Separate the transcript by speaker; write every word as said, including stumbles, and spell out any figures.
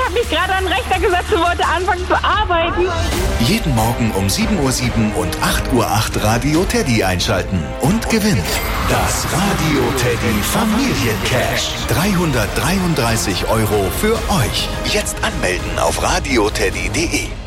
Speaker 1: habe mich gerade an den Rechner gesetzt und wollte anfangen zu arbeiten.
Speaker 2: Jeden Morgen um sieben Uhr sieben und acht Uhr acht Radio Teddy einschalten und gewinnt das Radio Teddy Familiencash. dreihundertdreiunddreißig Euro für euch. Jetzt anmelden auf radioteddy punkt de.